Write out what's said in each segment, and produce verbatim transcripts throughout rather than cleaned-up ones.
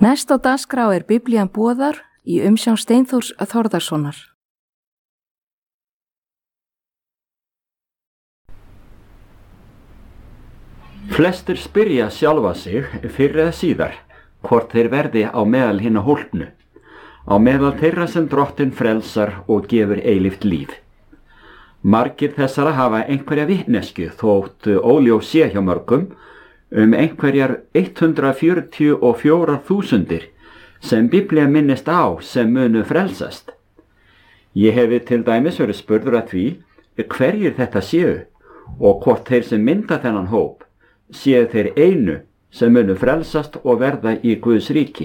Næst á dagskrá er Biblían boðar í umsjón Steinþórs Þórðarsonar. Flestir spyrja sjálfa sig fyrr eða síðar hvort þeir verði á meðal hinna hólpnu, á meðal þeirra sem Drottinn frelsar og gefur eilíft líf. Margir þessara hafa einhverja vitnesku þótt óljós sé hjá mörgum um einhverjar hundrað fjörutíu og fjórar þúsundir sem Biblía minnist á sem munu frelsast. Ég hefi til dæmis verið spurður að því hverjir þetta séu og hvort þeir sem mynda þennan hóp séu þeir einu sem munu frelsast og verða í Guðs ríki.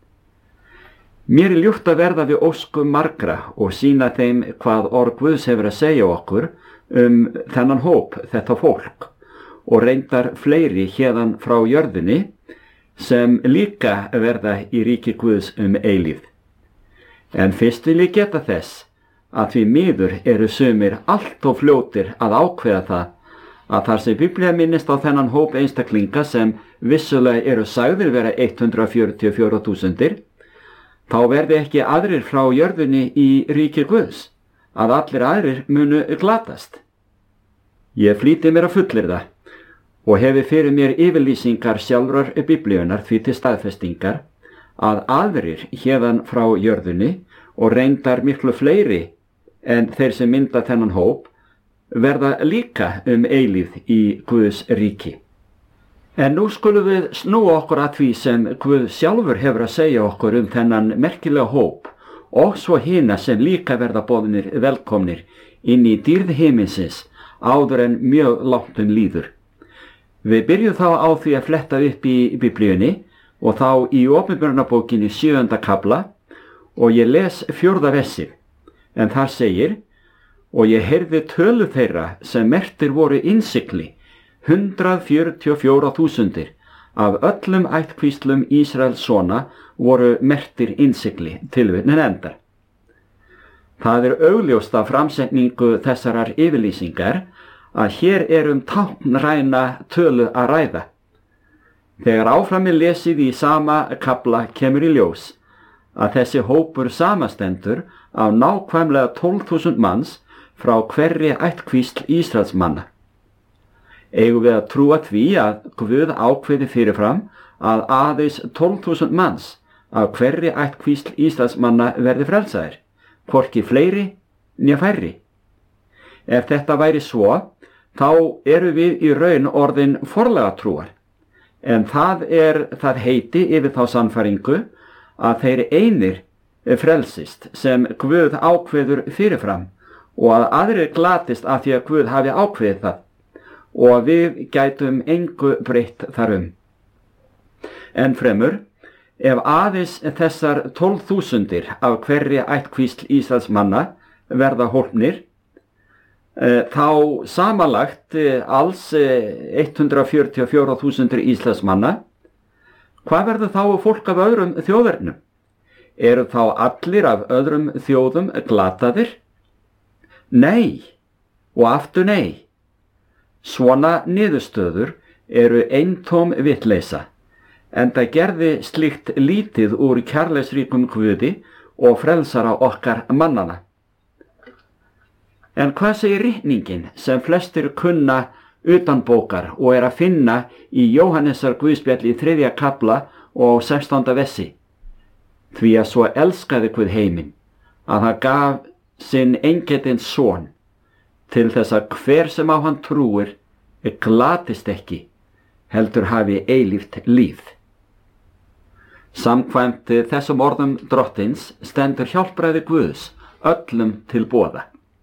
Mér er ljúft að verða við óskum margra og sýna þeim hvað orð Guðs hefur að segja okkur um þennan hóp, þetta fólk, og reyndar fleiri héðan frá jörðinni sem líka verða í ríki Guðs um eilífð. En fyrst vil ég geta þess að því miður eru sumir allt of fljótir að ákveða það að þar sem Biblía minnist á þennan hóp einstaklinga sem vissulega eru sagðir vera hundrað fjörutíu og fjórar þúsundir, þá verði ekki aðrir frá jörðinni í ríki Guðs, að allir aðrir munu glatast. Ég flýti mér að fullyrða og hefi fyrir mér yfirlýsingar sjálfrar Biblíunnar því til staðfestingar að aðrir héðan frá jörðinni og reyndar miklu fleiri en þeir sem mynda þennan hóp verða líka um eilífð í Guðs ríki. En nú skulum við snúa okkur að því sem Guð sjálfur hefur að segja okkur um þennan merkilega hóp og svo hina sem líka verða boðnir velkomnir inn í dýrð himinsins áður en mjög langt um líður. Við byrjum þá á því að fletta upp í Biblíunni og þá í Opinberunarbókinni sjöunda kafla og ég les fjórða versið, en þar segir: og ég heyrði tölu þeirra sem merktir voru innsigli, hundrað fjörutíu og fjórar þúsundir, af öllum ættkvíslum Ísraels sona voru merktir innsigli, tilvitnun endar. Það er augljóst af framsetningu þessarar yfirlýsingar að hér er um táknræna tölu að ræða. Þegar áfram er lesið í sama kafla kemur í ljós að þessi hópur samastendur af nákvæmlega tólf þúsund manns frá hverri ættkvísl Ísraels manna. Eigum við að trúa því að Guð ákveði fyrirfram að aðeins tólf þúsund manns af hverri ættkvísl Ísraels manna verði frelsaðir, hvorki fleiri né færri. Ef þetta væri svo, þá eru við í raun orðin forlagatrúar, en það er það heiti yfir þá sannfæringu að þeir einir frelsist sem Guð ákveður fyrirfram og að aðrir glatist af því að Guð hafi ákveðið það og að við gætum engu breytt þarum. En fremur, ef aðeins þessar tólf þúsundir af hverri ættkvísl Ísraels manna verða hólpnir, þá samanlagt alls hundrað fjörutíu og fjórar þúsundir Ísraels manna, hvað verður þá fólk af öðrum þjóðernum? Eru þá allir af öðrum þjóðum glataðir? Nei, og aftur nei. Svona niðurstöður eru eintóm vitleysa, enda gerði slíkt lítið úr kærleiksríkum Guði og frelsara okkar mannana. En hvað segir ritningin sem flestir kunna utanbókar og er að finna í Jóhannesar Guðspjalli í þriðja kafla og sextánda versi? Því að svo elskaði Guð heiminn, að hann gaf sinn eingetinn son, til þess að hver sem á hann trúir glatist ekki, heldur hafi eilíft líf. Samkvæmt þessum orðum Drottins stendur hjálpræði Guðs öllum til boða.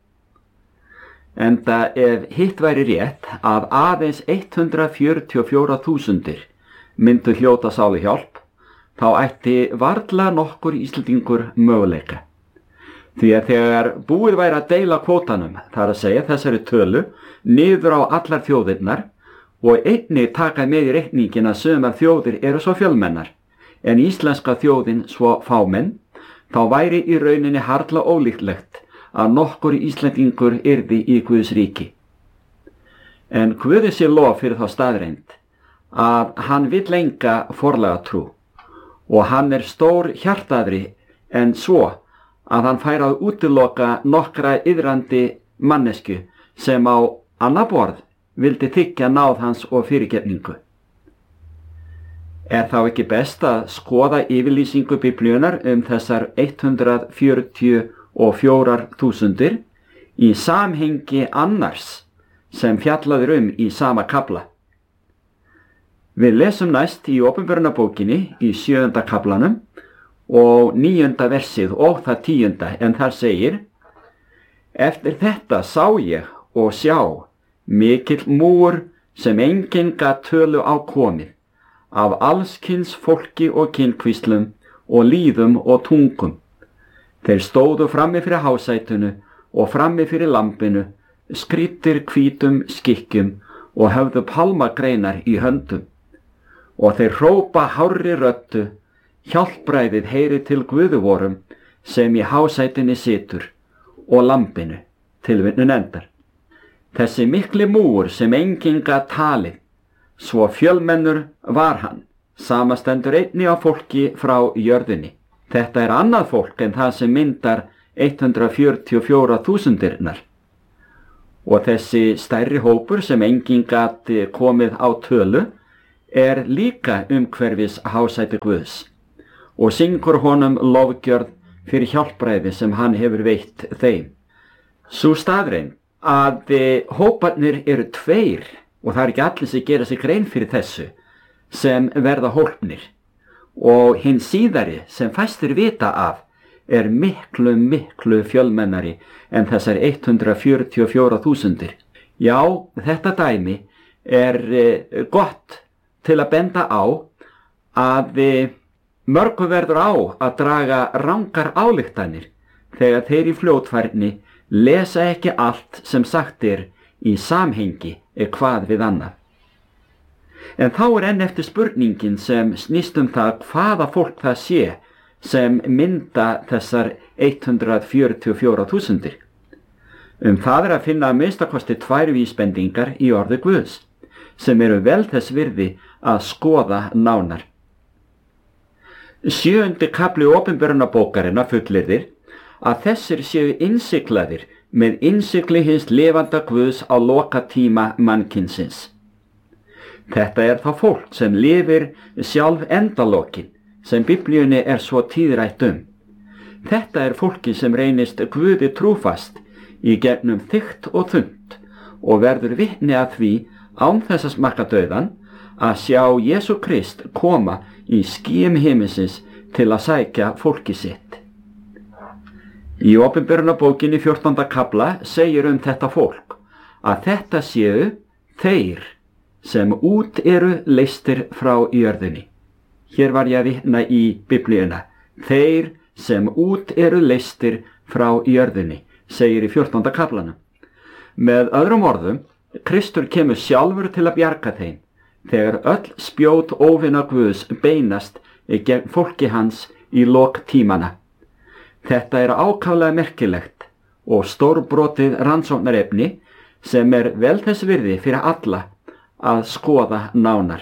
Enda ef hitt væri rétt að aðeins hundrað fjörutíu og fjórar þúsundir myndu hljóta sáluhjálp, þá ætti varla nokkur Íslendingur möguleika. Því að þegar búið væri að deila kvótanum, þar að segja þessari tölu, niður á allar þjóðirnar og einnig taka með í reikningin að sumar þjóðir eru svo fjölmennar, en íslenska þjóðin svo fámenn, þá væri í rauninni harla ólíklegt að nokkur Íslendingur yrði í Guðs ríki. En Guði sé lof fyrir þá staðreynd að hann vill enga forlagatrú og hann er stór hjartaðri en svo að hann fær að útiloka nokkra iðrandi mannesku sem á annað borð vildi þiggja náð hans og fyrirgefningu. Er þá ekki best að skoða yfirlýsingu Biblíunnar um þessar hundrað fjörutíu og fjórar þúsundir í samhengi annars sem fjallaður um í sama kafla. Við lesum næst í Opinberunarbókinni í sjöunda kaflanum og níunda versið og það tíunda, en þar segir: Eftir þetta sá ég og sjá mikill múgur sem enginn gat tölu á komið, af alls kyns fólki og kynkvíslum og líðum og tungum. Þeir stóðu frammi fyrir hásætunu og frammi fyrir lambinu, skrýddir hvítum skikkjum og höfðu pálmagreinar í höndum. Og þeir hrópa hárri röddu: Hjálpræðið heyri til Guði vorum sem í hásætinni situr og lambinu. Tilvitnun endar. Þessi mikli múgur sem enginn gat talið, svo fjölmennur var hann, samastendur einni á fólki frá jörðinni. Þetta er annað fólk en það sem myndar hundrað fjörutíu og fjórar þúsundirnar. Og þessi stærri hópur sem enginn gat komið á tölu er líka umhverfis hásæti Guðs og syngur honum lofgjörð fyrir hjálpræði sem hann hefur veitt þeim. Sú staðreyn að hóparnir eru tveir, og það er ekki allir sem gera sig grein fyrir þessu, sem verða hólpnir, og hinn síðari sem fæstir vita af er miklu, miklu fjölmennari en þessar hundrað fjörutíu og fjórar þúsundir. Já, þetta dæmi er gott til að benda á að mörgu verður á að draga rangar ályktanir þegar þeir í fljótfærni lesa ekki allt sem sagt er í samhengi hvað við annað. En þá er enn eftir spurningin sem snýst um það hvaða fólk það sé sem mynda þessar hundrað fjörutíu og fjórar þúsundir. Um það er að finna að minnstakosti tvær vísbendingar í orði Guðs, sem eru vel þess virði að skoða nánar. Sjöundi kafli Opinberunarbókarinnar fullyrðir að þessir séu innsiglaðir með innsigli hins lifanda Guðs á lokatíma mannkynsins. Þetta er þá fólk sem lifir sjálf endalokin, sem Biblíunni er svo tíðrætt um. Þetta er fólki sem reynist Guði trúfast í gegnum þykkt og þunnt og verður vitni að því án þess að smakka dauðan að sjá Jesú Krist koma í skýjum himinsins til að sækja fólki sitt. Í Opinberunarbókinni fjórtánda kafla segir um þetta fólk að þetta séu þeir sem út eru leystir frá jörðinni. Hér var ég að vitna í Biblíuna. Þeir sem út eru leystir frá jörðinni, segir í fjórtánda kaflanum. Með öðrum orðum, Kristur kemur sjálfur til að bjarga þeim, þegar öll spjót óvina Guðs beinast gegn fólki hans í lok tímana. Þetta er ákaflega merkilegt og stórbrotið rannsóknarefni sem er vel þess virði fyrir alla að skoða nánar.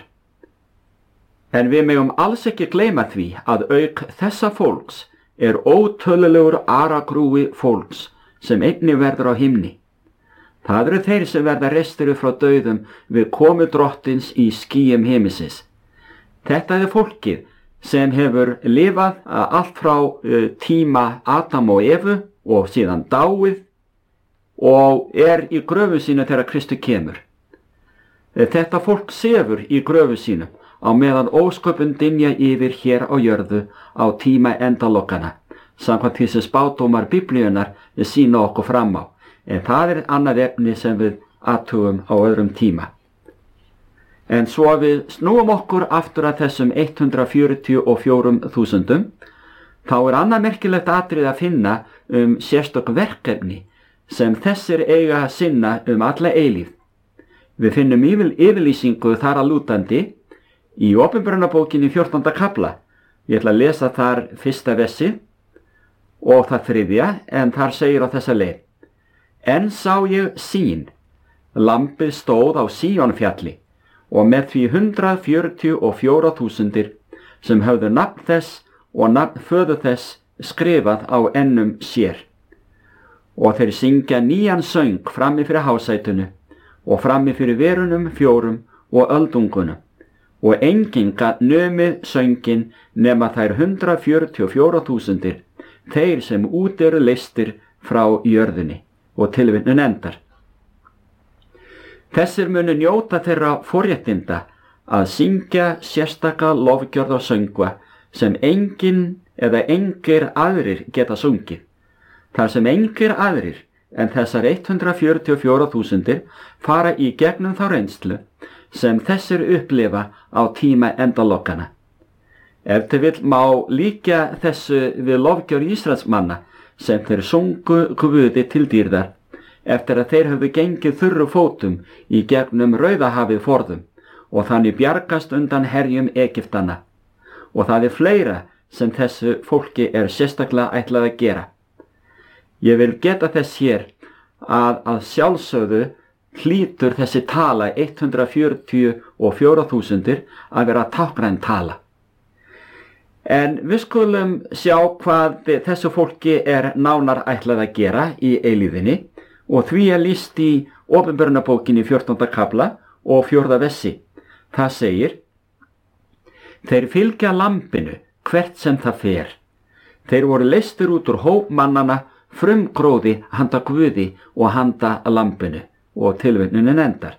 En við megum alls ekki gleyma því að auk þessa fólks er ótölulegur aragrúi fólks sem einnig verður á himni. Það eru þeir sem verða reistir frá dauðum við komu drottins í skýjum himinsins. Þetta er fólkið sem hefur lifað allt frá uh, tíma Adam og Evu og síðan dáið og er í gröfu sínu þegar Kristur kemur. Þetta fólk sefur í gröfu sínu á meðan ósköpun dynja yfir hér á jörðu á tíma endalokkana, samkvæmt því sem spádómar Biblíunnar sýna okkur fram á. En það er annað efni sem við athugum á öðrum tíma. En svo við snúum okkur aftur að þessum hundrað fjörutíu og fjórum þúsundum, þá er annað merkilegt atrið að finna um sérstök verkefni sem þessir eiga að sinna um alla eilífð. Við finnum yfir, yfirlýsingu þar að lútandi í Opinberunarbókinni fjórtánda kafla. Ég ætla að lesa þar fyrsta versi og það þriðja, en þar segir á þessa leið: En sá ég sýn, lambið stóð á Síónfjalli og með því hundrað fjörutíu og fjórar þúsundir sem höfðu nafn þess og nafn föður þess skrifað á ennum sér. Og þeir syngja nýjan söng frammi fyrir hásætunu og frammi fyrir verunum fjórum og öldungunum, og enginn gat numið söngin nema þær hundrað fjörutíu og fjórar þúsundir, þeir sem út eru leystir frá jörðinni. Og tilvitnun endar. Þessir munu njóta þeirra forréttinda að syngja sérstaka lofgjörð og söngva sem enginn eða engir aðrir geta sungið, þar sem engir aðrir en þessar hundrað fjörutíu og fjórar þúsundir fara í gegnum þá reynslu sem þessir upplifa á tíma endalokkana. Ef til vill má líkja þessu við lofgjörð Ísraelsmanna sem þeir sungu Guði til dýrðar eftir að þeir höfðu gengið þurru fótum í gegnum Rauðahafið forðum og þannig bjargast undan herjum Egyptana. Og það er fleira sem þessu fólki er sérstaklega ætlað að gera. Ég vil geta þess hér að að sjálfsögðu hlýtur þessi tala hundrað fjörutíu og fjórar þúsundir að vera táknræn tala. En við skulum sjá hvað þessu fólki er nánar ætlað að gera í eilíðinni, og því er lýst í Opinberunarbókinni fjórtánda kafla og fjórða vessi. Það segir: Þeir fylgja lambinu hvert sem það fer. Þeir voru leystir út úr hóp mannana, frumgróði handa Guði og handa lambinu. Og tilvitnunin endar.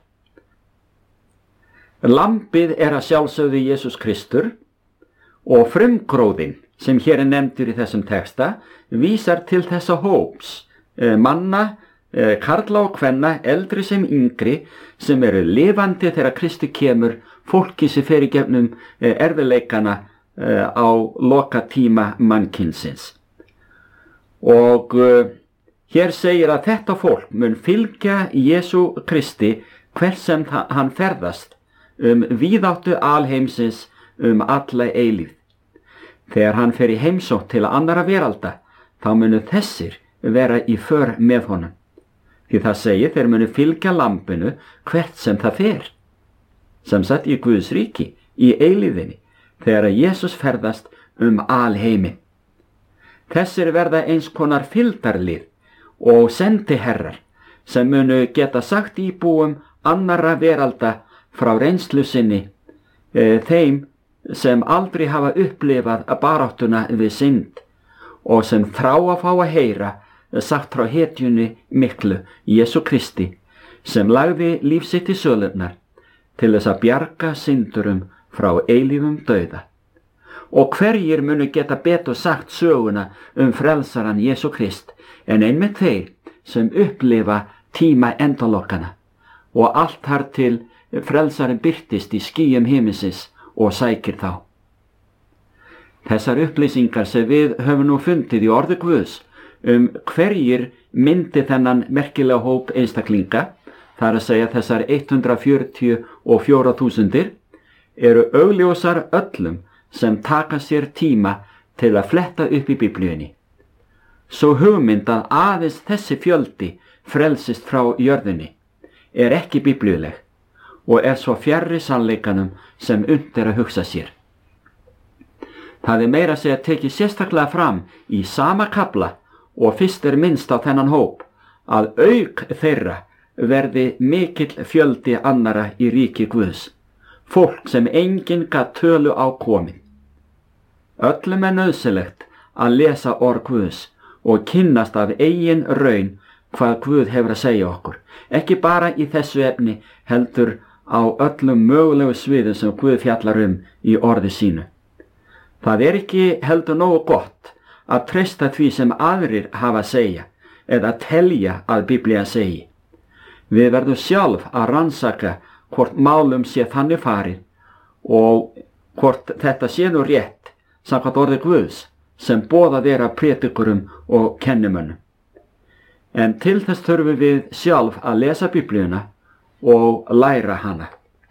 Lambið er að sjálfsögðu Jesús Kristur, og frumgróðin sem hér er nefndur í þessum texta vísar til þessa hóps manna, karla og kvenna, eldri sem yngri, sem eru lifandi þegar Kristi kemur, fólki sem fer í gegnum erfiðleikana á loka tíma mannkynsins. Og hér segir að þetta fólk mun fylgja Jesú Kristi hver sem hann ferðast um víðáttu alheimsins, um alla eilíð. Þegar hann fer í heimsókn til annarra veralda, þá munu þessir vera í för með honum. Því það segir þeir munu fylgja lambinu hvert sem það fer. Sem sagt í Guðs ríki, í eilíðinni, þegar að Jesús ferðast um alheimin. Þessir verða eins konar fylgdarlið og sendiherrar sem munu geta sagt íbúum annarra veralda frá reynslu sinni, e, þeim sem aldrei hafa upplifað baráttuna við synd og sem þrá að fá að heyra sagt frá hetjunni miklu, Jesú Kristi, sem lagði líf sitt í sölurnar til þess að bjarga syndurum frá eilífum dauða. Og hverjir munu geta betur sagt söguna um frelsaran Jesú Krist en einmitt þeir sem upplifa tíma endalokkana og allt þar til frelsarinn birtist í skýjum himinsins og sækir þá. Þessar upplýsingar sem við höfum nú fundið í orði Guðs um hverjir myndi þennan merkilega hóp einstaklinga, þar að segja þessar hundrað fjörutíu og fjórar þúsundir, eru augljósar öllum sem taka sér tíma til að fletta upp í Biblíunni. Svo hugmynd að aðeins þessi fjöldi frelsist frá jörðinni er ekki biblíuleg og er svo fjarri sannleikanum sem unnt er að hugsa sér. Það er meira að segja tekið sérstaklega fram í sama kafla og fyrst er minnst á þennan hóp að auk þeirra verði mikill fjöldi annara í ríki Guðs, fólk sem enginn gat tölu á komin. Öllum er nauðsynlegt að lesa orð Guðs og kynnast af eigin raun hvað Guð hefur að segja okkur, ekki bara í þessu efni heldur á öllum mögulegu sviðum sem Guð fjallar um í orði sínu. Það er ekki heldur nógu gott að treysta því sem aðrir hafa að segja eða telja að Biblían segi. Við verðum sjálf að rannsaka hvort málum sé þannig farið og hvort þetta sé nú rétt samkvæmt orði Guðs sem boðað er af prédikurum og kennimönnum. En til þess þurfum við sjálf að lesa Biblíuna og læra hana.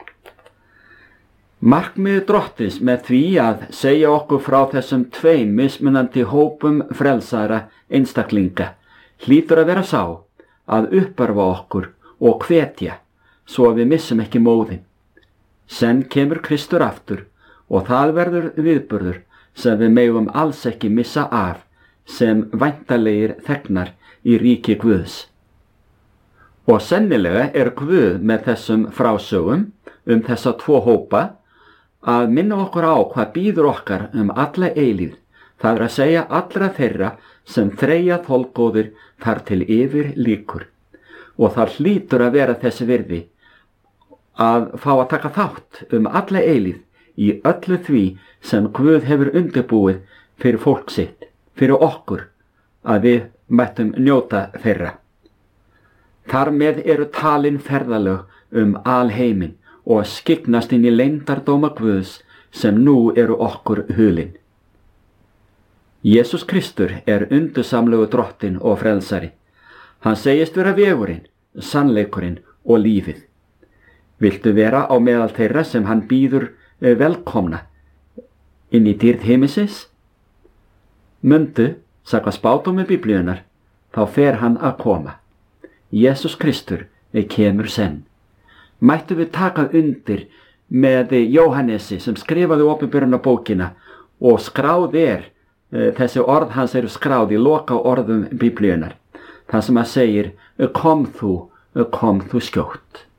Markmið Drottins með því að segja okkur frá þessum tveim mismunandi hópum frelsara einstaklinga hlýtur að vera sá að uppörfa okkur og hvetja svo að við missum ekki móðin. Senn kemur Kristur aftur og það verður viðburður sem við megum alls ekki missa af sem væntalegir þegnar í ríki Guðs. Og sennilega er Guð með þessum frásögum um þessa tvo hópa að minna okkur á hvað bíður okkar um alla eilífð, það er að segja allra þeirra sem þreyja þolgóðir þar til yfir líkur. Og það hlýtur að vera þessi virði að fá að taka þátt um alla eilífð í öllu því sem Guð hefur undirbúið fyrir fólk sitt, fyrir okkur, að við mættum njóta þeirra. Þar með eru talin ferðalög um alheiminn og að skyggnast inn í leyndardóma Guðs sem nú eru okkur hulin. Jesús Kristur er undursamlegu drottinn og frelsari. Hann segist vera vegurinn, sannleikurinn og lífið. Viltu vera á meðal þeirra sem hann býður velkomna inn í dýrð himinsins? Mundu, sakvað spádómi Biblíunnar, þá fer hann að koma. Jesús Kristur kemur senn. Mættu við taka undir með Jóhannesi sem skrifaði opinberunarbókina og skráð er, þessi orð hans eru skráð í loka orðum Biblíunnar. Það sem að segir, kom þú, kom þú skjótt.